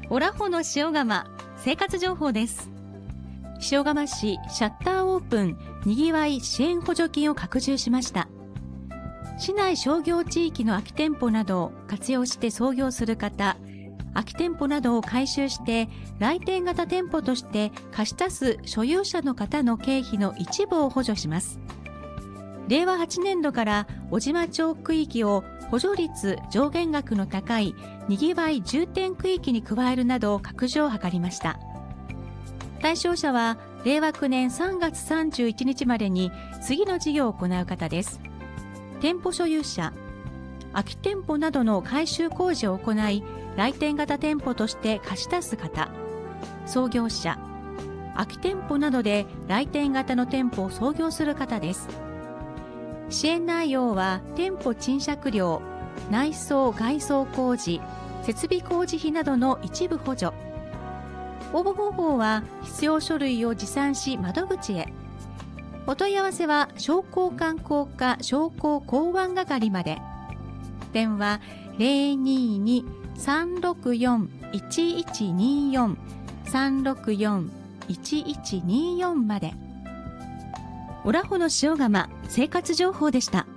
オラホの塩釜生活情報です。塩釜市シャッターオープンにぎわい支援補助金を拡充しました。市内商業地域の空き店舗などを活用して創業する方、空き店舗などを改修して来店型店舗として貸し出す所有者の方の経費の一部を補助します。令和8年度から小島町区域を補助率上限額の高いにぎわい重点区域に加えるなど拡充を図りました。対象者は令和9年3月31日までに次の事業を行う方です。店舗所有者、空き店舗などの改修工事を行い来店型店舗として貸し出す方、創業者、空き店舗などで来店型の店舗を創業する方です。支援内容は店舗賃借料、内装・外装工事、設備工事費などの一部補助。応募方法は必要書類を持参し窓口へ。お問い合わせは商工観光課商工港湾係まで。電話 022-364-1124 364-1124 まで。オラホの塩釜生活情報でした。